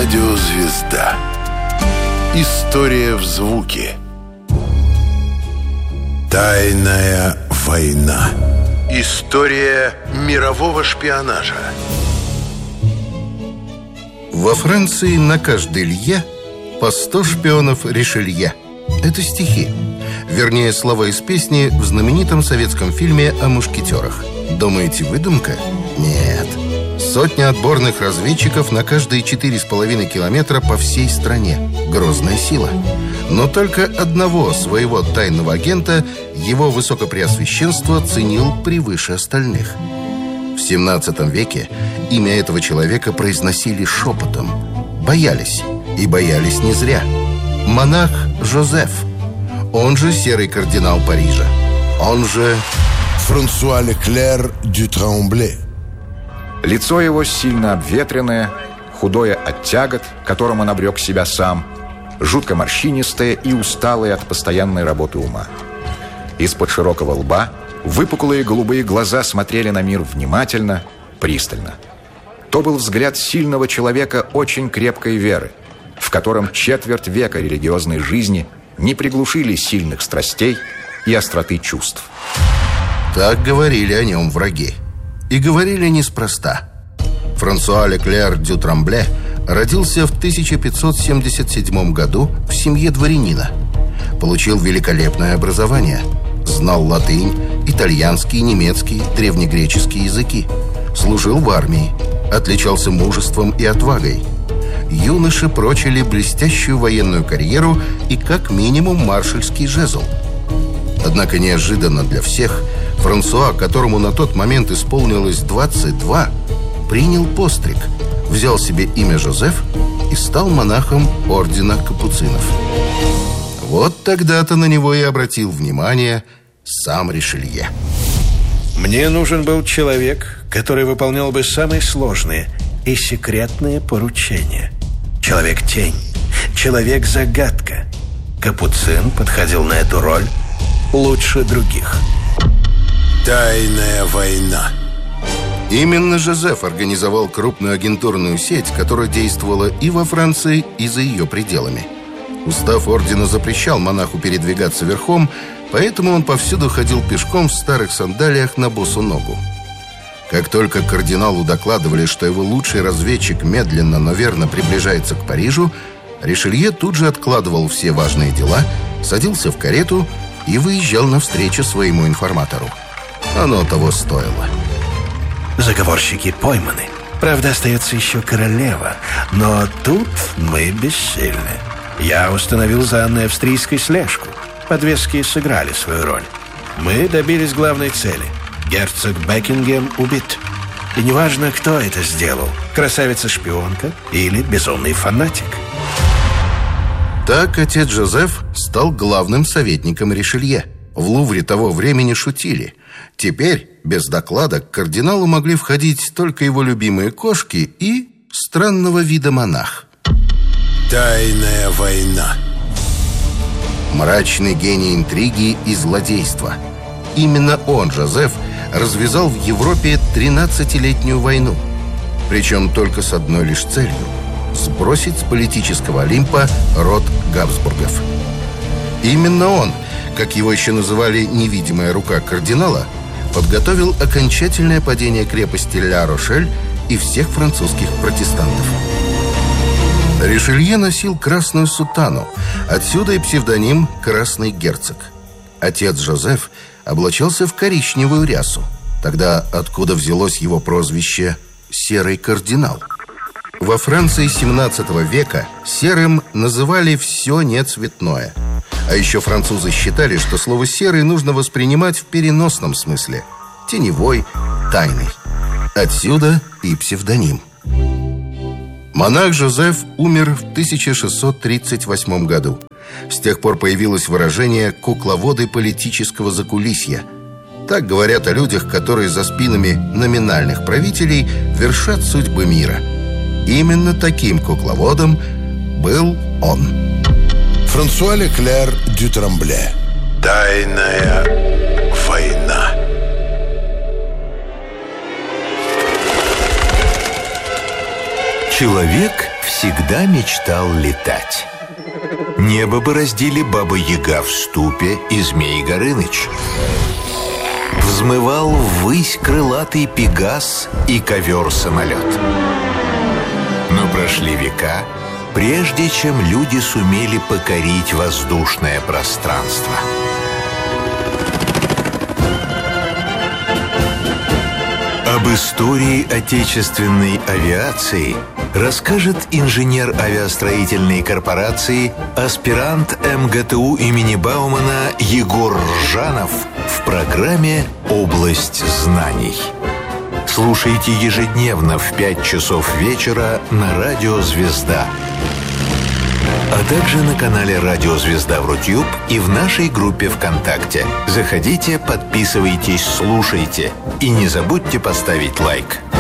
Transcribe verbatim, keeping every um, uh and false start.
Радиозвезда. История в звуке. Тайная война. История мирового шпионажа. Во Франции на каждой лье по сто шпионов Ришелье. Это стихи. Вернее, слова из песни в знаменитом советском фильме о мушкетерах. Думаете, выдумка? Нет. Сотня отборных разведчиков на каждые четыре с половиной километра по всей стране. Грозная сила. Но только одного своего тайного агента его высокопреосвященство ценил превыше остальных. В семнадцатом веке имя этого человека произносили шепотом. Боялись. И боялись не зря. Монах Жозеф. Он же серый кардинал Парижа. Он же Франсуа Леклер дю Трамбле. Лицо его сильно обветренное, худое от тягот, которым он обрек себя сам, жутко морщинистое и усталое от постоянной работы ума. Из-под широкого лба выпуклые голубые глаза смотрели на мир внимательно, пристально. То был взгляд сильного человека очень крепкой веры, в котором четверть века религиозной жизни не приглушили сильных страстей и остроты чувств. Так говорили о нем враги. И говорили неспроста. Франсуа Леклер дю Трамбле родился в тысяча пятьсот семьдесят седьмом году в семье дворянина. Получил великолепное образование. Знал латынь, итальянский, немецкий, древнегреческий языки. Служил в армии. Отличался мужеством и отвагой. Юноши прочили блестящую военную карьеру и как минимум маршальский жезл. Однако неожиданно для всех Франсуа, которому на тот момент исполнилось двадцать два, принял постриг, взял себе имя Жозеф и стал монахом ордена капуцинов. Вот тогда-то на него и обратил внимание сам Ришелье. Мне нужен был человек, который выполнял бы самые сложные и секретные поручения. Человек-тень, человек-загадка. Капуцин подходил на эту роль лучше других. Тайная война. Именно Жозеф организовал крупную агентурную сеть, которая действовала и во Франции, и за ее пределами. Устав ордена запрещал монаху передвигаться верхом, поэтому он повсюду ходил пешком в старых сандалиях на босу ногу. Как только кардиналу докладывали, что его лучший разведчик медленно, но верно приближается к Парижу, Ришелье тут же откладывал все важные дела, садился в карету и выезжал навстречу своему информатору. Оно того стоило. Заговорщики пойманы. Правда, остается еще королева. Но тут мы бессильны. Я установил за Анной Австрийской слежку. Подвески сыграли свою роль. Мы добились главной цели. Герцог Бекингем убит. И неважно, кто это сделал. Красавица-шпионка или безумный фанатик. Так отец Жозеф стал главным советником Ришелье. В Лувре того времени шутили. Теперь, без доклада, к кардиналу могли входить только его любимые кошки и странного вида монах. Тайная война. Мрачный гений интриги и злодейства. Именно он, Жозеф, развязал в Европе тринадцатилетнюю войну. Причем только с одной лишь целью – сбросить с политического Олимпа род Габсбургов. Именно он, как его еще называли невидимая рука кардинала, подготовил окончательное падение крепости Ля-Рошель и всех французских протестантов. Ришелье носил красную сутану, отсюда и псевдоним «Красный герцог». Отец Жозеф облачался в коричневую рясу. Тогда откуда взялось его прозвище «Серый кардинал»? Во Франции семнадцатого века серым называли все нецветное. А еще французы считали, что слово «серый» нужно воспринимать в переносном смысле. Теневой, тайный. Отсюда и псевдоним. Монах Жозеф умер в тысяча шестьсот тридцать восьмом году. С тех пор появилось выражение «кукловоды политического закулисья». Так говорят о людях, которые за спинами номинальных правителей вершат судьбы мира. Именно таким кукловодом был он. Франсуа Леклер дю Трамбле. Тайная война. Человек всегда мечтал летать. Небо бороздили Баба-Яга в ступе и Змей Горыныч. Взмывал ввысь крылатый Пегас и ковер-самолет. Но прошли века, прежде чем люди сумели покорить воздушное пространство. Об истории отечественной авиации расскажет инженер авиастроительной корпорации, аспирант эм гэ тэ у имени Баумана Егор Ржанов в программе «Область знаний». Слушайте ежедневно в пять часов вечера на радио «Звезда», а также на канале «Радио Звезда» в Рутюб и в нашей группе ВКонтакте. Заходите, подписывайтесь, слушайте и не забудьте поставить лайк.